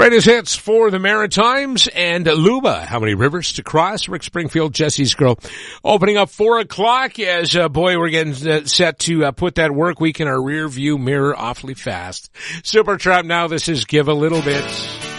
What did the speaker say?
Greatest hits for the Maritimes and Luba. How many rivers to cross? Rick Springfield, Jesse's Girl. Opening up 4 o'clock as, we're getting set to put that work week in our rear view mirror awfully fast. Supertramp now. This is Give a Little Bit.